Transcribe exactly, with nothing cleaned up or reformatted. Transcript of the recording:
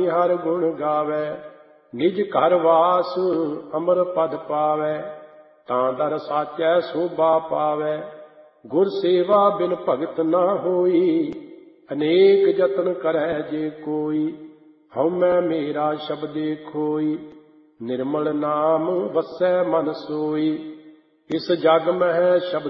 हर गुण गावै, निज घर वास अमर पद पावै, तां दर साचै शोभा पावै। गुर सेवा बिन भगत ना होई, अनेक जतन करै जे कोई। हउमੈ मेरा शब्दे खोई, निर्मल नाम वसै मन सोई। इस जग मह शब्द